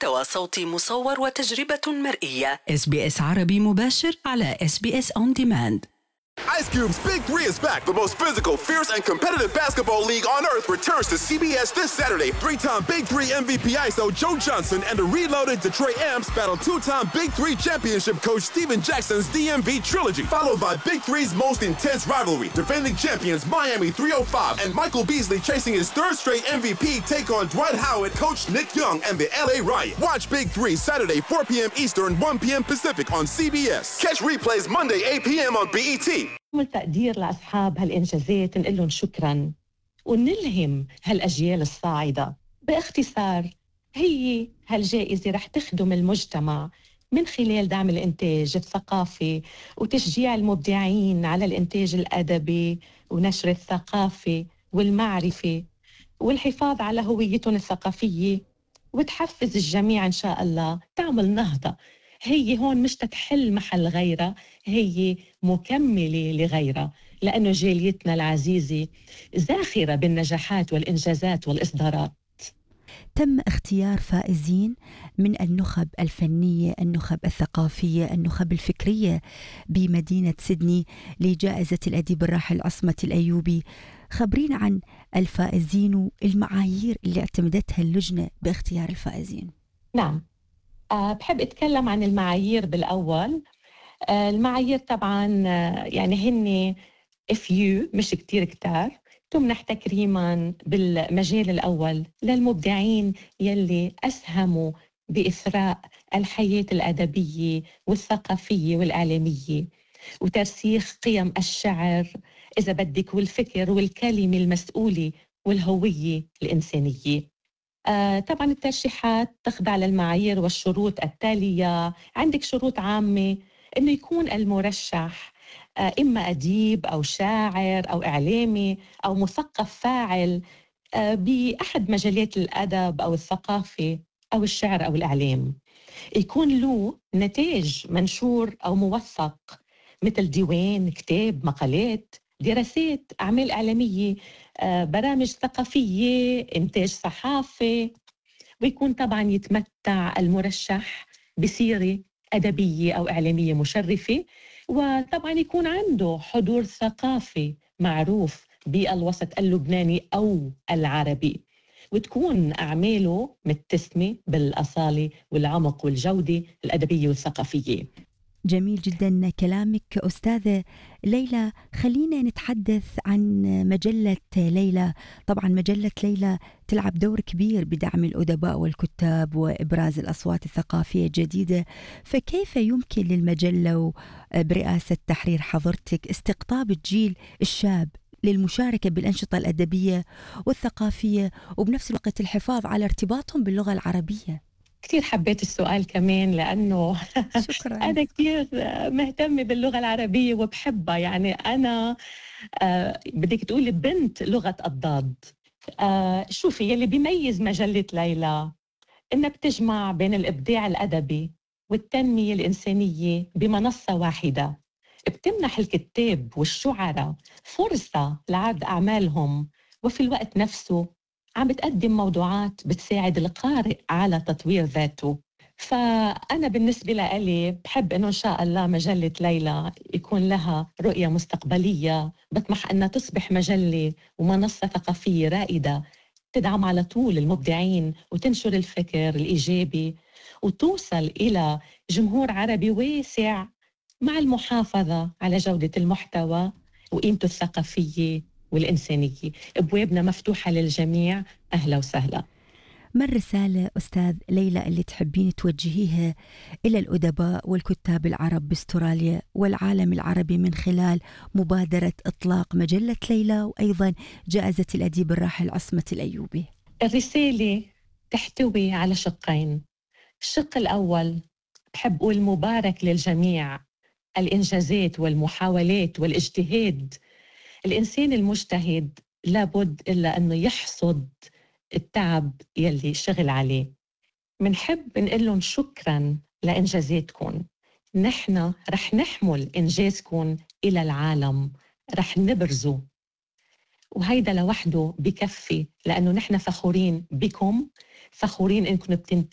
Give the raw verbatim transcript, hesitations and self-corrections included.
محتوى صوتي مصور وتجربة مرئية. إس بي إس عربي مباشر على إس بي إس On Demand. Ice Cube's Big Three is back. The most physical, fierce, and competitive basketball league on earth returns to C B S this Saturday. Three-time Big Three M V P I S O Joe Johnson and the reloaded Detroit Amps battle two-time Big Three championship coach Steven Jackson's D M V trilogy, followed by Big Three's most intense rivalry. Defending champions Miami three oh five and Michael Beasley chasing his third straight M V P take on Dwight Howard, coach Nick Young, and the L A Riot. Watch Big Three Saturday four p.m. Eastern, one p.m. Pacific on C B S. Catch replays Monday eight p.m. on B E T. التقدير لأصحاب هالإنجازات، نقول لهم شكراً ونلهم هالأجيال الصاعدة. باختصار، هي هالجائزة رح تخدم المجتمع من خلال دعم الإنتاج الثقافي وتشجيع المبدعين على الإنتاج الأدبي ونشر الثقافة والمعرفة والحفاظ على هويتهم الثقافية، وتحفز الجميع إن شاء الله تعمل نهضة. هي هون مش تتحل محل غيرها، هي مكملة لغيرها، لأنه جاليتنا العزيزة زاخرة بالنجاحات والإنجازات والإصدارات. تم اختيار فائزين من النخب الفنية، النخب الثقافية، النخب الفكرية بمدينة سيدني لجائزة الأديب الراحل عصمت الأيوبي. خبرين عن الفائزين والمعايير اللي اعتمدتها اللجنة باختيار الفائزين. نعم، أه بحب أتكلم عن المعايير بالأول. أه المعايير طبعاً أه يعني هن فيو مش كتير كتار. تمنح تكريماً بالمجال الأول للمبدعين يلي أسهموا بإثراء الحياة الأدبية والثقافية والإعلامية وترسيخ قيم الشعر إذا بدك والفكر والكلمة المسؤولة والهوية الإنسانية. آه طبعاً الترشيحات تخضع للمعايير والشروط التالية. عندك شروط عامة إنه يكون المرشح آه إما أديب أو شاعر أو إعلامي أو مثقف فاعل آه بأحد مجالات الأدب أو الثقافة أو الشعر أو الإعلام. يكون له نتاج منشور أو موثق مثل ديوان، كتاب، مقالات، دراسات، أعمال إعلامية، آه، برامج ثقافية، إنتاج صحافي. ويكون طبعاً يتمتع المرشح بسيرة أدبية أو إعلامية مشرفة، وطبعاً يكون عنده حضور ثقافي معروف بالوسط اللبناني أو العربي، وتكون أعماله متسمة بالأصالة والعمق والجودة الأدبية والثقافية. جميل جدا كلامك أستاذة ليلى. خلينا نتحدث عن مجلة ليلى. طبعا مجلة ليلى تلعب دور كبير بدعم الأدباء والكتاب وإبراز الأصوات الثقافية الجديدة، فكيف يمكن للمجلة برئاسة تحرير حضرتك استقطاب الجيل الشاب للمشاركة بالأنشطة الأدبية والثقافية وبنفس الوقت الحفاظ على ارتباطهم باللغة العربية؟ كتير حبيت السؤال كمان لأنه شكرا. أنا كتير مهتمة باللغة العربية وبحبها. يعني أنا آه بدك تقولي بنت لغة الضاد. آه شوفي، يلي بيميز مجلة ليلى إنها بتجمع بين الإبداع الأدبي والتنمية الإنسانية بمنصة واحدة. بتمنح الكتاب والشعراء فرصة لعرض أعمالهم، وفي الوقت نفسه عم بتقدم موضوعات بتساعد القارئ على تطوير ذاته. فأنا بالنسبة لي بحب إنه إن شاء الله مجلة ليلى يكون لها رؤية مستقبلية، بطمح أنها تصبح مجلة ومنصة ثقافية رائدة تدعم على طول المبدعين وتنشر الفكر الإيجابي وتوصل إلى جمهور عربي واسع، مع المحافظة على جودة المحتوى وقيمته الثقافية والإنسانية. أبوابنا مفتوحة للجميع، أهلا وسهلا. ما الرسالة أستاذ ليلى اللي تحبين توجهيها إلى الأدباء والكتاب العرب باستراليا والعالم العربي من خلال مبادرة إطلاق مجلة ليلى وأيضا جائزة الأديب الراحل عصمت الأيوبي؟ الرسالة تحتوي على شقين. الشق الأول بحب أقول مبارك للجميع الإنجازات والمحاولات والاجتهاد. الإنسان المجتهد لابد إلا أنه يحصد التعب يلي شغل عليه. منحب نقول لهم شكراً لإنجازاتكم. نحن رح نحمل إنجازكم إلى العالم، رح نبرزه، وهيدا لوحده بكفي، لأنه نحن فخورين بكم، فخورين إنكم بتنتجوا